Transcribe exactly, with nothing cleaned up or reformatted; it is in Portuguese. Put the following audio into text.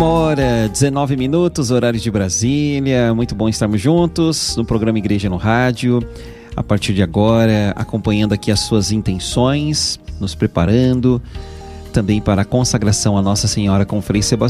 Uma hora, dezenove minutos, horário de Brasília. Muito bom estarmos juntos no programa Igreja no Rádio. A partir de agora, acompanhando aqui as suas intenções, nos preparando também para a consagração a Nossa Senhora com Frei Sebastião.